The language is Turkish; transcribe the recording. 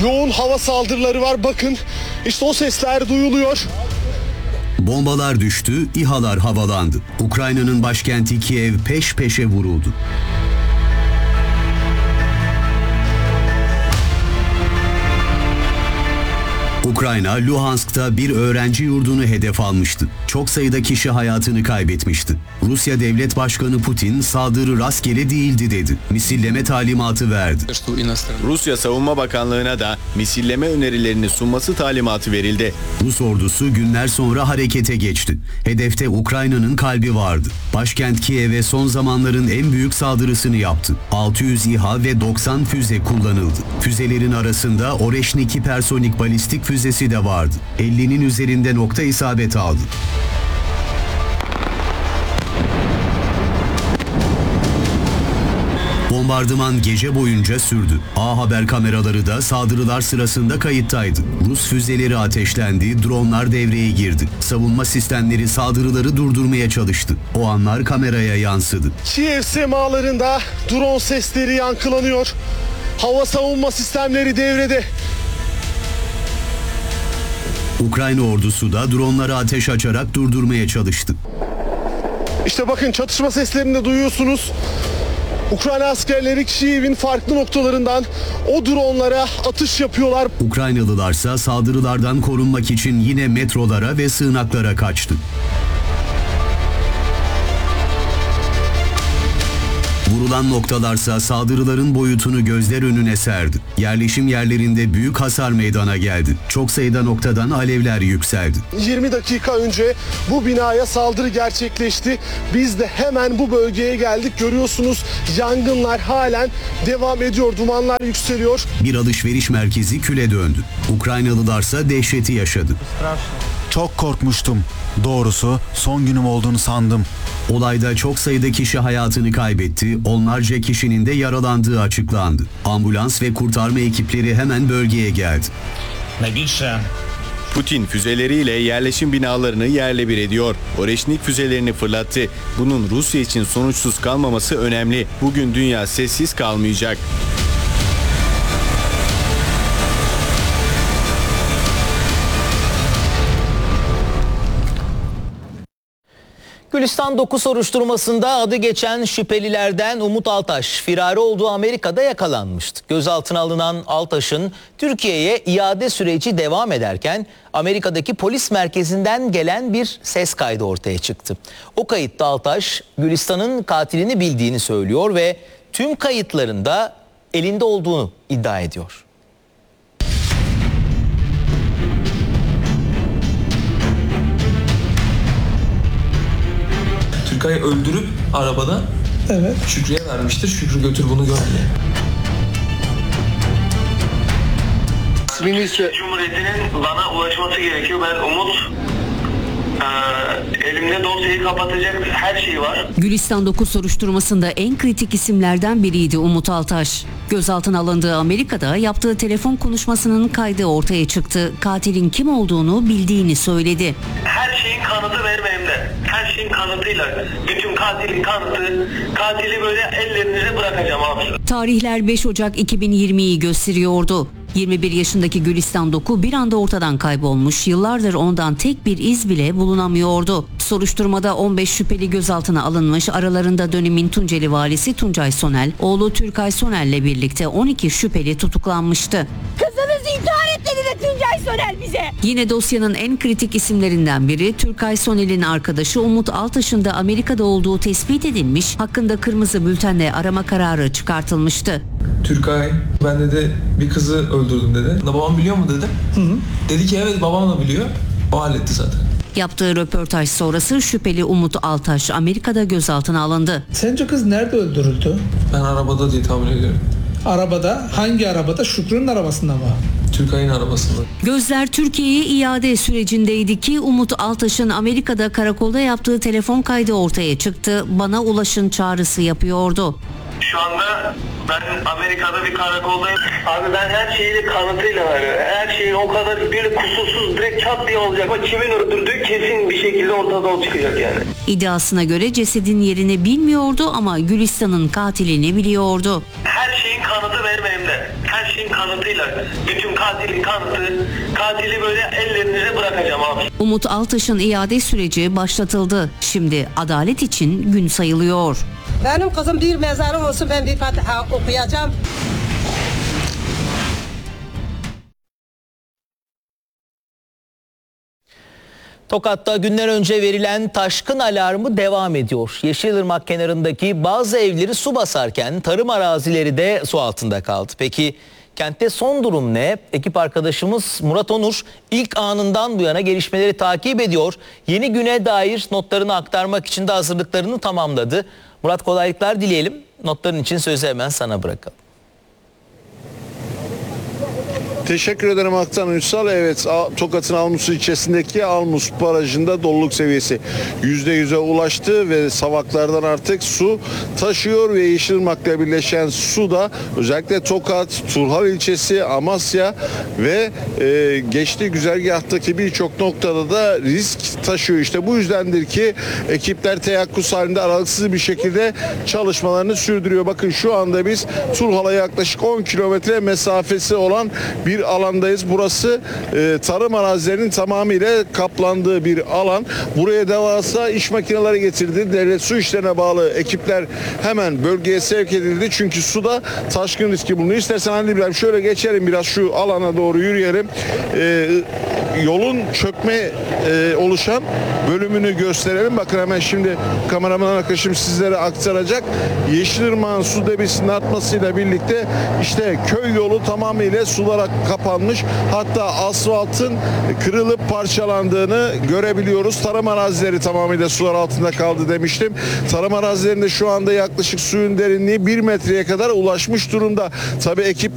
yoğun hava saldırıları var. Bakın işte o sesler duyuluyor. Bombalar düştü, İHA'lar havalandı. Ukrayna'nın başkenti Kiev peş peşe vuruldu. Ukrayna, Luhansk'ta bir öğrenci yurdunu hedef almıştı. Çok sayıda kişi hayatını kaybetmişti. Rusya Devlet Başkanı Putin, saldırı rastgele değildi dedi. Misilleme talimatı verdi. Rusya Savunma Bakanlığı'na da misilleme önerilerini sunması talimatı verildi. Rus ordusu günler sonra harekete geçti. Hedefte Ukrayna'nın kalbi vardı. Başkent Kiev'e son zamanların en büyük saldırısını yaptı. 600 İHA ve 90 füze kullanıldı. Füzelerin arasında Oreşnik hipersonik balistik füzesi de vardı. 50'nin üzerinde nokta isabet aldı. Bombardıman gece boyunca sürdü. A Haber kameraları da saldırılar sırasında kayıttaydı. Rus füzeleri ateşlendi, dronlar devreye girdi. Savunma sistemleri saldırıları durdurmaya çalıştı. O anlar kameraya yansıdı. Kiev semalarında drone sesleri yankılanıyor. Hava savunma sistemleri devrede. Ukrayna ordusu da dronları ateş açarak durdurmaya çalıştı. İşte bakın çatışma seslerini de duyuyorsunuz. Ukrayna askerleri Kiev'in farklı noktalarından o dronlara atış yapıyorlar. Ukraynalılarsa saldırılardan korunmak için yine metrolara ve sığınaklara kaçtı. Vurulan noktalarsa saldırıların boyutunu gözler önüne serdi. Yerleşim yerlerinde büyük hasar meydana geldi. Çok sayıda noktadan alevler yükseldi. 20 dakika önce bu binaya saldırı gerçekleşti. Biz de hemen bu bölgeye geldik. Görüyorsunuz yangınlar halen devam ediyor. Dumanlar yükseliyor. Bir alışveriş merkezi küle döndü. Ukraynalılarsa dehşeti yaşadı. Çok korkmuştum. Doğrusu son günüm olduğunu sandım. Olayda çok sayıda kişi hayatını kaybetti, onlarca kişinin de yaralandığı açıklandı. Ambulans ve kurtarma ekipleri hemen bölgeye geldi. Putin füzeleriyle yerleşim binalarını yerle bir ediyor. Oreşnik füzelerini fırlattı. Bunun Rusya için sonuçsuz kalmaması önemli. Bugün dünya sessiz kalmayacak. Gülistan 9 soruşturmasında adı geçen şüphelilerden Umut Altaş firari olduğu Amerika'da yakalanmıştı. Gözaltına alınan Altaş'ın Türkiye'ye iade süreci devam ederken Amerika'daki polis merkezinden gelen bir ses kaydı ortaya çıktı. O kayıtta Altaş Gülistan'ın katilini bildiğini söylüyor ve tüm kayıtlarında elinde olduğunu iddia ediyor. Türkay'ı öldürüp arabada Şükrü'ye vermiştir. Şükrü götür bunu gör diye. Cumhuriyeti'nin bana ulaşması gerekiyor. Ben Umut. Elimde dosyayı kapatacak her şey var. Gülistan 9 soruşturmasında en kritik isimlerden biriydi Umut Altaş. Gözaltına alındığı Amerika'da yaptığı telefon konuşmasının kaydı ortaya çıktı. Katilin kim olduğunu bildiğini söyledi. Her şeyin kanıtı benim elimde. Her şeyin kanıtıyla. Bütün katilin kanıtı. Katili böyle ellerinize bırakacağım abi. Tarihler 5 Ocak 2020'yi gösteriyordu. 21 yaşındaki Gülistan Doku bir anda ortadan kaybolmuş, yıllardır ondan tek bir iz bile bulunamıyordu. Soruşturmada 15 şüpheli gözaltına alınmış, aralarında dönemin Tunceli valisi Tuncay Sonel, oğlu Türkay Sonel'le birlikte 12 şüpheli tutuklanmıştı. Kızınızı intihar etti dedi Tuncay Sonel bize. Yine dosyanın en kritik isimlerinden biri Türkay Sonel'in arkadaşı Umut Altaş'ın da Amerika'da olduğu tespit edilmiş, hakkında kırmızı bültenle arama kararı çıkartılmıştı. Türkay, ben dedi bir kızı öldürdüm dedi. Babam biliyor mu dedim. Dedi ki evet babam da biliyor. O halletti zaten. Yaptığı röportaj sonrası şüpheli Umut Altaş Amerika'da gözaltına alındı. Sence kız nerede öldürüldü? Ben arabada diye tahmin ediyorum. Arabada? Hangi arabada? Şükrü'nün arabasında mı? Türkay'ın arabasında. Gözler Türkiye'ye iade sürecindeydi ki Umut Altaş'ın Amerika'da karakolda yaptığı telefon kaydı ortaya çıktı. Bana ulaşın çağrısı yapıyordu. Şu anda ben Amerika'da bir karakoldayım. Abi ben her şeyi kanıtıyla veriyorum. Her şeyi o kadar bir kusursuz direkt çat diye olacak. Ama kimin öldürdüğü kesin bir şekilde ortada çıkacak yani. İddiasına göre cesedin yerini bilmiyordu ama Gülistan'ın katilini biliyordu. Her şeyin kanıtı benim elimde. Her şeyin kanıtıyla. Bütün katilin kanıtı. Katili böyle ellerinize bırakacağım abi. Umut Altaş'ın iade süreci başlatıldı. Şimdi adalet için gün sayılıyor. Benim kızım bir mezarı olsun, ben bir Fatiha okuyacağım. Tokat'ta günler önce verilen taşkın alarmı devam ediyor. Yeşilırmak kenarındaki bazı evleri su basarken tarım arazileri de su altında kaldı. Peki kentte son durum ne? Ekip arkadaşımız Murat Onur ilk anından bu yana gelişmeleri takip ediyor. Yeni güne dair notlarını aktarmak için de hazırlıklarını tamamladı. Murat, kolaylıklar dileyelim. Notların için sözü hemen sana bırakalım. Teşekkür ederim Aktan Ünsal. Evet, Tokat'ın Almus ilçesindeki Almus Barajı'nda doluluk seviyesi %100'e ulaştı ve savaklardan artık su taşıyor ve Yeşilırmak'la birleşen su da özellikle Tokat, Turhal ilçesi, Amasya ve geçtiği güzergahtaki birçok noktada da risk taşıyor. İşte bu yüzdendir ki ekipler teyakkuz halinde aralıksız bir şekilde çalışmalarını sürdürüyor. Bakın şu anda biz Turhal'a yaklaşık 10 kilometre mesafesi olan bir alandayız. Burası tarım arazilerinin tamamıyla kaplandığı bir alan. Buraya devasa iş makineleri getirildi. Devlet su işlerine bağlı ekipler hemen bölgeye sevk edildi. Çünkü suda taşkın riski bulunuyor. İstersen Halil İbrahim şöyle geçelim, biraz şu alana doğru yürüyelim. Yolun çökme oluşan bölümünü gösterelim. Bakın hemen şimdi kameraman arkadaşım sizlere aktaracak. Yeşilırmak'ın su debisinin artmasıyla birlikte işte köy yolu tamamıyla sulara kapanmış. Hatta asfaltın kırılıp parçalandığını görebiliyoruz. Tarım arazileri tamamıyla sular altında kaldı demiştim. Tarım arazilerinde şu anda yaklaşık suyun derinliği 1 metreye kadar ulaşmış durumda. Tabii ekip